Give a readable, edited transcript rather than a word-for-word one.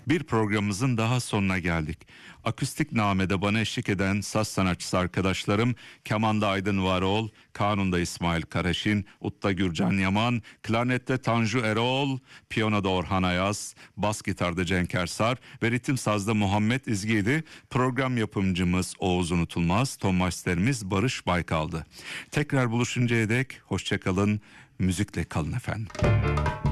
Bir programımızın daha sonuna geldik. Akustik namede bana eşlik eden saz sanatçısı arkadaşlarım kemanda Aydın Varol, kanunda İsmail Karaşin, utta Gürcan Yaman, klarnette Tanju Erol, piyanoda Orhan Ayaz, bas gitarda Cenk Ersar ve ritim sazda Muhammed İzgi'ydi. Program yapımcımız Oğuz Unutulmaz, ton masterimiz Barış Baykal'dı. Tekrar buluşuncaya dek hoşçakalın, müzikle kalın efendim.